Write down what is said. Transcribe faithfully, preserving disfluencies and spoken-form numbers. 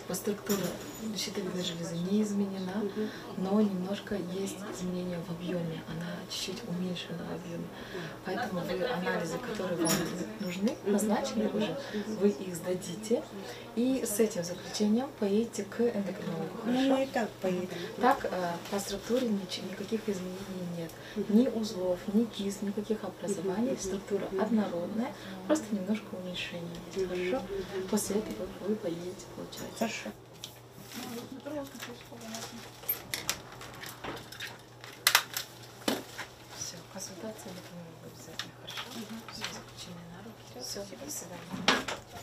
по структуре щитовидной железы не изменена, но немножко есть изменения в объеме, она чуть-чуть уменьшена в объеме. Поэтому вы анализы, которые вам нужны, назначили уже, вы их сдадите, и с этим заключением поедете к эндокринологу. Ну, мы и так поедем. Так, э, по структуре ничего, никаких изменений нет. Ни узлов, ни кист, никаких образований. Структура однородная, просто немножко уменьшение есть. Хорошо? После этого вы поедете, получается. Хорошо. Все, консультация эндокринолога обязательно. Хорошо? Все, заключение на руки. Все, до свидания.